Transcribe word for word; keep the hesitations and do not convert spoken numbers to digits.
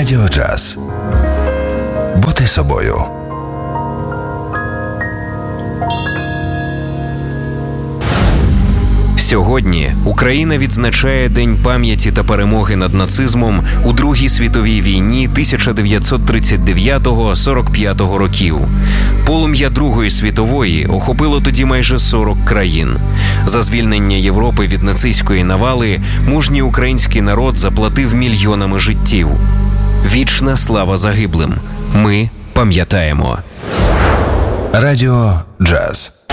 Радіо Джаз. Бути собою. Сьогодні Україна відзначає День пам'яті та перемоги над нацизмом у Другій світовій війні тисяча дев'ятсот тридцять дев'ятого - сорок п'ятого років. Полум'я Другої світової охопило тоді майже сорок країн. За звільнення Європи від нацистської навали мужній український народ заплатив мільйонами життів. Вічна слава загиблим. Ми пам'ятаємо. Радіо Джаз.